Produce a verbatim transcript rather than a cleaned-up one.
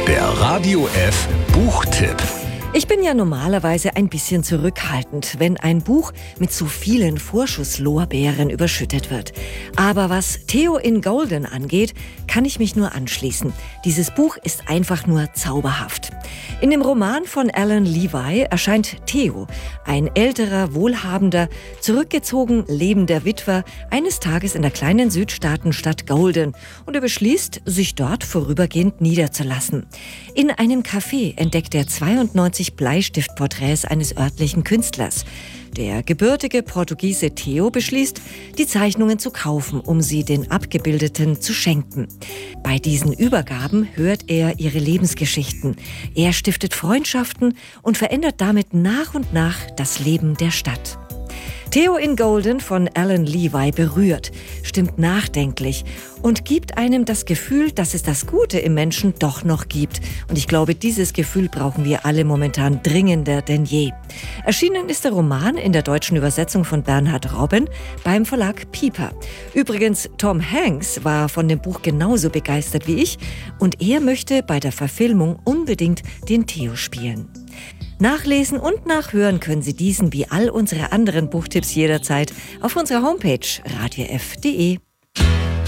Der Radio F Buchtipp. Ich bin ja normalerweise ein bisschen zurückhaltend, wenn ein Buch mit so vielen Vorschusslorbeeren überschüttet wird. Aber was Theo in Golden angeht, kann ich mich nur anschließen. Dieses Buch ist einfach nur zauberhaft. In dem Roman von Alan Levi erscheint Theo, ein älterer, wohlhabender, zurückgezogen lebender Witwer, eines Tages in der kleinen Südstaatenstadt Golden und er beschließt, sich dort vorübergehend niederzulassen. In einem Café entdeckt er zweiundneunzig Bleistiftporträts eines örtlichen Künstlers. Der gebürtige Portugiese Theo beschließt, die Zeichnungen zu kaufen, um sie den Abgebildeten zu schenken. Bei diesen Übergaben hört er ihre Lebensgeschichten. Er stiftet Freundschaften und verändert damit nach und nach das Leben der Stadt. Theo in Golden von Alan Levi berührt, stimmt nachdenklich und gibt einem das Gefühl, dass es das Gute im Menschen doch noch gibt. Und ich glaube, dieses Gefühl brauchen wir alle momentan dringender denn je. Erschienen ist der Roman in der deutschen Übersetzung von Bernhard Robben beim Verlag Piper. Übrigens, Tom Hanks war von dem Buch genauso begeistert wie ich und er möchte bei der Verfilmung unbedingt den Theo spielen. Nachlesen und nachhören können Sie diesen wie all unsere anderen Buchtipps jederzeit auf unserer Homepage radio f punkt de.